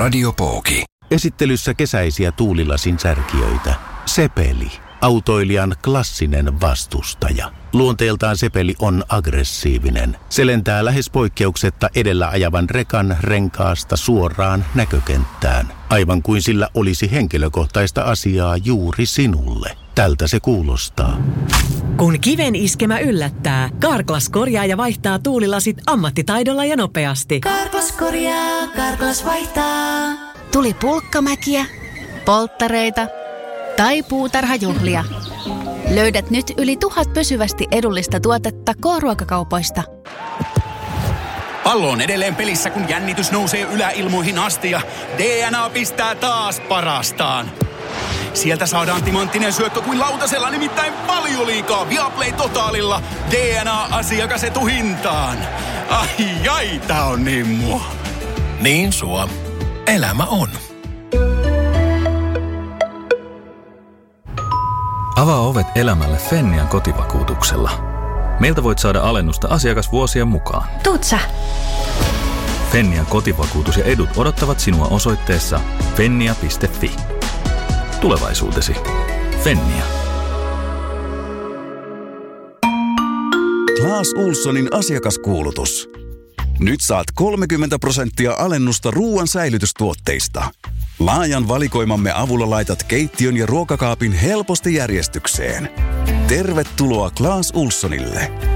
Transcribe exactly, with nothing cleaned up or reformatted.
Radiopooki. Esittelyssä kesäisiä tuulilasin särkijöitä. Sepeli. Autoilijan klassinen vastustaja. Luonteeltaan Sepeli on aggressiivinen. Se lentää lähes poikkeuksetta edellä ajavan rekan renkaasta suoraan näkökenttään. Aivan kuin sillä olisi henkilökohtaista asiaa juuri sinulle. Tältä se kuulostaa. Kun kiven iskemä yllättää, Carglass korjaa ja vaihtaa tuulilasit ammattitaidolla ja nopeasti. Carglass korjaa, Carglass vaihtaa. Tuli pulkkamäkiä, polttareita tai puutarhajuhlia. Löydät nyt yli tuhat pysyvästi edullista tuotetta K-ruokakaupoista. Pallo on edelleen pelissä, kun jännitys nousee yläilmoihin asti ja D N A pistää taas parastaan. Sieltä saadaan timanttinen syöttö kuin lautasella, nimittäin Valioliigaa Viaplay Totaalilla D N A-asiakasetu hintaan. Ai ai, tää on niin mua. Niin sua. Elämä on. Avaa ovet elämälle Fennian kotivakuutuksella. Meiltä voit saada alennusta asiakasvuosien mukaan. Tuut sä? Fennian kotivakuutus ja edut odottavat sinua osoitteessa fennia piste fi. Tulevaisuutesi. Fennia. Clas Ohlsonin asiakaskuulutus. Nyt saat kolmekymmentä prosenttia alennusta ruoan säilytystuotteista. Laajan valikoimamme avulla laitat keittiön ja ruokakaapin helposti järjestykseen. Tervetuloa Clas Ohlsonille.